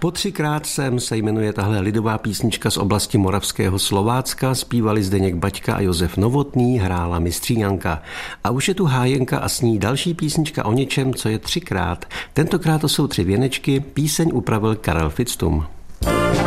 Po třikrát sem se jmenuje tahle lidová písnička z oblasti Moravského Slovácka, zpívali Zdeněk Baťka a Josef Novotný, hrála mistří Janka. A už je tu Hájenka a s ní další písnička o něčem, co je třikrát. Tentokrát to jsou 3 věnečky, píseň upravil Karel Fitztum.